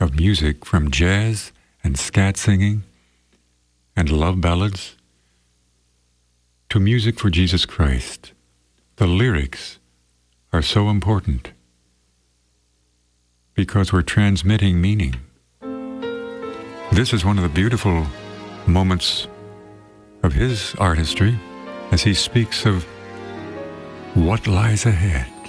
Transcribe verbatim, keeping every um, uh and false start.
of music, from jazz and scat singing and love ballads to music for Jesus Christ. The lyrics are so important because we're transmitting meaning. This is one of the beautiful moments of his artistry as he speaks of what lies ahead.